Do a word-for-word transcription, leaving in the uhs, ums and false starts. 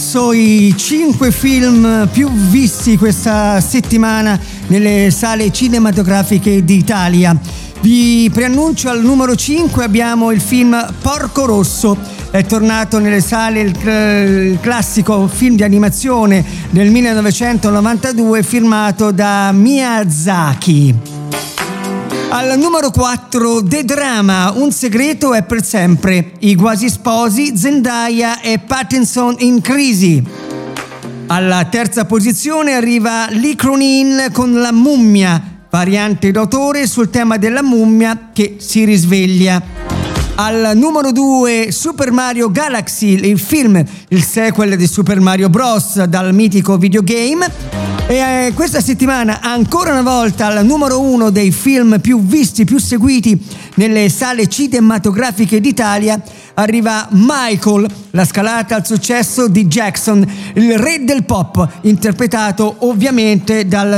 Rosso, i cinque film più visti questa settimana nelle sale cinematografiche d'Italia. Vi preannuncio al numero cinque abbiamo il film Porco Rosso. È tornato nelle sale il, il classico film di animazione del millenovecentonovantadue firmato da Miyazaki. Al numero quattro, The Drama, Un segreto è per sempre. I quasi sposi, Zendaya e Pattinson in crisi. Alla terza posizione arriva Lee Cronin con La mummia, variante d'autore sul tema della mummia che si risveglia. Al numero due, Super Mario Galaxy, il film, il sequel di Super Mario Bros. Dal mitico videogame. E questa settimana, ancora una volta, al numero uno dei film più visti, più seguiti nelle sale cinematografiche d'Italia, arriva Michael, la scalata al successo di Jackson, il re del pop, interpretato ovviamente dal